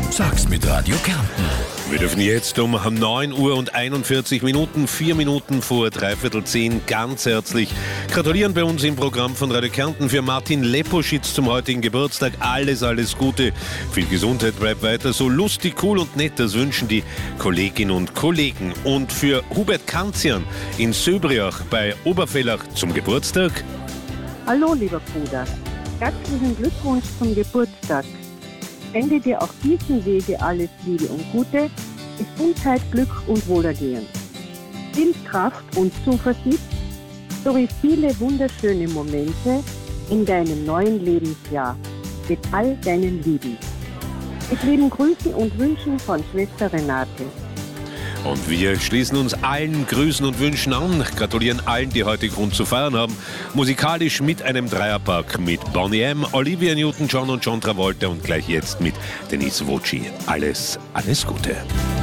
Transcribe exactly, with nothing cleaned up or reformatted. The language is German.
Sag's mit Radio Kärnten. Wir dürfen jetzt um neun Uhr und einundvierzig Minuten, vier Minuten vor dreiviertel zehn, ganz herzlich gratulieren bei uns im Programm von Radio Kärnten für Martin Leposchitz zum heutigen Geburtstag. Alles, alles Gute, viel Gesundheit, bleibt weiter so lustig, cool und nett, das wünschen die Kolleginnen und Kollegen. Und für Hubert Kanzian in Söbriach bei Oberfellach zum Geburtstag. Hallo lieber Bruder, herzlichen Glückwunsch zum Geburtstag. Sende dir auf diesem Wege alles Liebe und Gute, Gesundheit, Glück und Wohlergehen. Viel Kraft und Zuversicht sowie viele wunderschöne Momente in deinem neuen Lebensjahr mit all deinen Lieben. Mit lieben Grüßen und Wünschen von Schwester Renate. Und wir schließen uns allen Grüßen und Wünschen an, gratulieren allen, die heute Grund zu feiern haben. Musikalisch mit einem Dreierpack mit Boney M., Olivia Newton-John und John Travolta und gleich jetzt mit Denise Voci. Alles, alles Gute.